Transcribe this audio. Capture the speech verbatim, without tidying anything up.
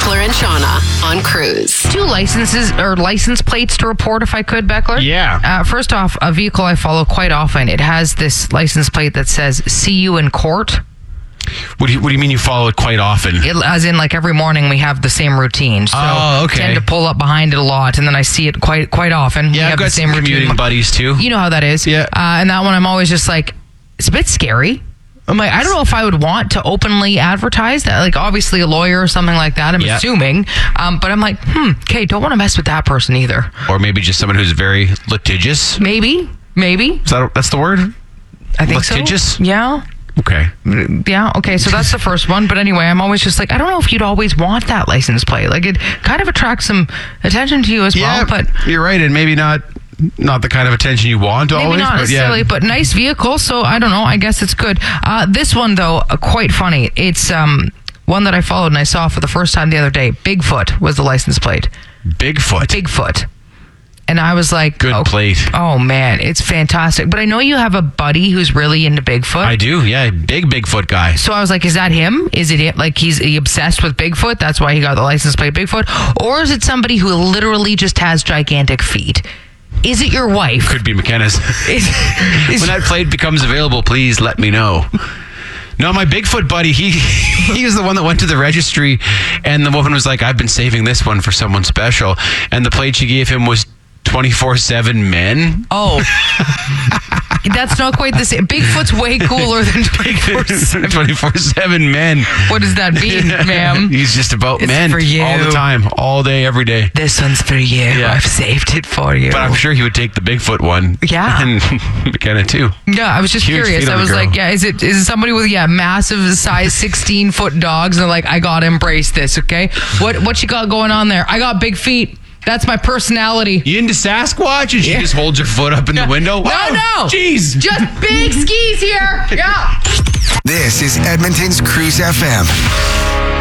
Beckler and Shauna on Cruise. Two licenses or license plates to report, if I could, Beckler. Yeah. Uh, first off, a vehicle I follow quite often. It has this license plate that says "See you in court." What do you What do you mean you follow it quite often? It, as in, like every morning we have the same routine. So Oh, okay. I tend to pull up behind it a lot, and then I see it quite quite often. we yeah, I've have got the same some commuting routine. buddies too. You know how that is. Yeah. Uh, and that one, I'm always just like, it's a bit scary. I'm like, I don't know if I would want to openly advertise that. Like, obviously, a lawyer or something like that, I'm Yeah. assuming. Um, but I'm like, hmm, okay, don't want to mess with that person either. Or maybe just someone who's very litigious. Maybe, maybe. Is that that's the word? I think Litigious? so. Yeah. Okay. Yeah, okay, so that's the first one. But anyway, I'm always just like, I don't know if you'd always want that license plate. Like, it kind of attracts some attention to you as Yeah, well, but you're right, and maybe not not the kind of attention you want maybe always. not but necessarily, yeah. but nice vehicle, so I don't know, I guess it's good. Uh, this one, though, uh, quite funny. It's um, one that I followed and I saw for the first time the other day. Bigfoot was the license plate. Bigfoot. Bigfoot. And I was like... Good oh, plate. Oh, man, it's fantastic. But I know you have a buddy who's really into Bigfoot. I do, yeah, big Bigfoot guy. So I was like, is that him? Is it it? Like he's he obsessed with Bigfoot? That's why he got the license plate Bigfoot? Or is it somebody who literally just has gigantic feet? Is it your wife? Could be McKenna's. Is, is, When that plate becomes available, please let me know. No, my Bigfoot buddy, he he was the one that went to the registry, and the woman was like, I've been saving this one for someone special. And the plate she gave him was twenty-four seven men. oh. That's not quite the same. Bigfoot's way cooler than twenty-four seven. twenty-four seven men. What does that mean, ma'am? He's just about It's men for you. all the time, all day, every day. This one's for you. Yeah. I've saved it for you. But I'm sure he would take the Bigfoot one. Yeah. And McKenna too. Yeah, I was just Huge curious. feet on I the was girl. like, yeah, is it is it somebody with yeah massive size sixteen foot dogs? And they're like, I gotta embrace this. Okay, what what you got going on there? I got big feet. That's my personality. You into Sasquatch? And she just holds her foot up in the window. Wow, No, no, jeez. just big skis here. Yeah. This is Edmonton's Cruise F M.